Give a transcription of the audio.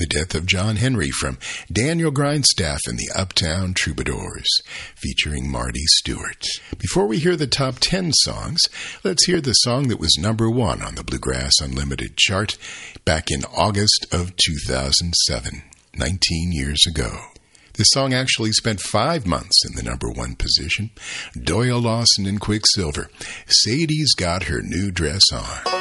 Death of John Henry from Daniel Grindstaff and the Uptown Troubadours, featuring Marty Stewart. Before we hear the top 10 songs, let's hear the song that was number 1 on the Bluegrass Unlimited chart back in August of 2007, 19 years ago. This song actually spent 5 months in the number 1 position. Doyle Lawson and Quicksilver, Sadie's Got Her New Dress On.